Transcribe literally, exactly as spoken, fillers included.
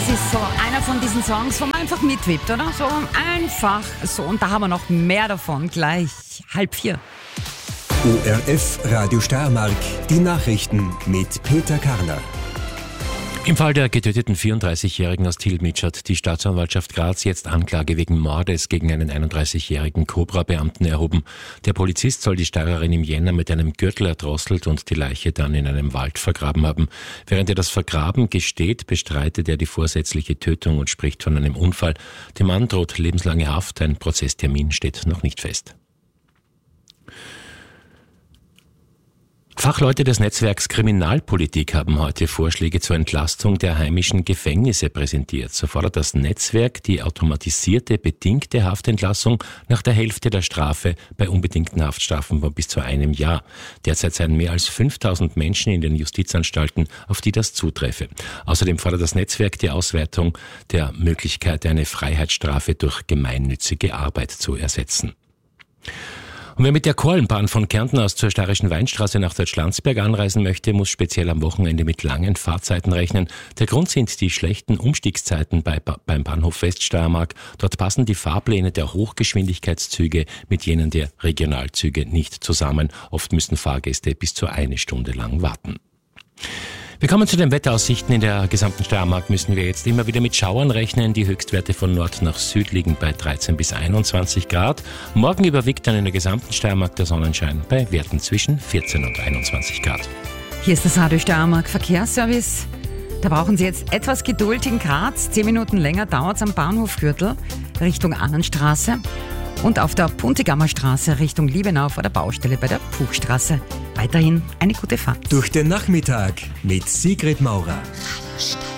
ist so einer von diesen Songs, wo man einfach mitwippt, oder? So einfach so. Und da haben wir noch mehr davon, gleich halb vier. O R F Radio Steiermark, die Nachrichten mit Peter Karner. Im Fall der getöteten vierunddreißigjährigen aus Tilmitsch hat die Staatsanwaltschaft Graz jetzt Anklage wegen Mordes gegen einen einunddreißigjährigen Cobra-Beamten erhoben. Der Polizist soll die Steirerin im Jänner mit einem Gürtel erdrosselt und die Leiche dann in einem Wald vergraben haben. Während er das Vergraben gesteht, bestreitet er die vorsätzliche Tötung und spricht von einem Unfall. Dem Mann droht lebenslange Haft, ein Prozesstermin steht noch nicht fest. Fachleute des Netzwerks Kriminalpolitik haben heute Vorschläge zur Entlastung der heimischen Gefängnisse präsentiert. So fordert das Netzwerk die automatisierte bedingte Haftentlassung nach der Hälfte der Strafe bei unbedingten Haftstrafen von bis zu einem Jahr. Derzeit seien mehr als fünftausend Menschen in den Justizanstalten, auf die das zutreffe. Außerdem fordert das Netzwerk die Ausweitung der Möglichkeit, eine Freiheitsstrafe durch gemeinnützige Arbeit zu ersetzen. Und wer mit der Korlenbahn von Kärnten aus zur Steirischen Weinstraße nach Deutschlandsberg anreisen möchte, muss speziell am Wochenende mit langen Fahrzeiten rechnen. Der Grund sind die schlechten Umstiegszeiten bei, beim Bahnhof Weststeiermark. Dort passen die Fahrpläne der Hochgeschwindigkeitszüge mit jenen der Regionalzüge nicht zusammen. Oft müssen Fahrgäste bis zu eine Stunde lang warten. Wir kommen zu den Wetteraussichten. In der gesamten Steiermark müssen wir jetzt immer wieder mit Schauern rechnen. Die Höchstwerte von Nord nach Süd liegen bei dreizehn bis einundzwanzig Grad. Morgen überwiegt dann in der gesamten Steiermark der Sonnenschein bei Werten zwischen vierzehn und einundzwanzig Grad. Hier ist das Radio Steiermark Verkehrsservice. Da brauchen Sie jetzt etwas Geduld in Graz. Zehn Minuten länger dauert es am Bahnhofgürtel Richtung Annenstraße. Und auf der Puntigammer Straße Richtung Liebenau vor der Baustelle bei der Puchstraße. Weiterhin eine gute Fahrt. Durch den Nachmittag mit Sigrid Maurer.